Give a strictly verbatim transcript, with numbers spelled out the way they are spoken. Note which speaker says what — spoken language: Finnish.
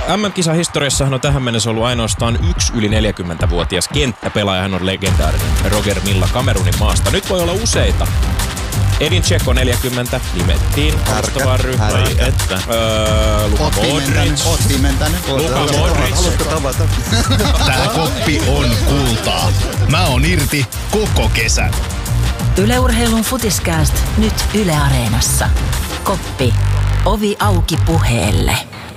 Speaker 1: M M-kisahistoriassahan on tähän mennessä ollut ainoastaan yksi yli neljäkymmentävuotias kenttäpelaaja. Hän on legendaarinen Roger Milla Kamerunin maasta. Nyt voi olla useita. Edin Dzeko neljäkymmentä nimettiin alustavaan ryhmään. Että öö, Luka Modric.
Speaker 2: Otti mentänyt.
Speaker 1: Luka Modric.
Speaker 2: Haluatko tavata?
Speaker 3: Tää koppi on kultaa. Mä oon irti koko kesän.
Speaker 4: Yle Urheilun Futiskääst nyt Yle Areenassa. Koppi. Ovi auki puheelle.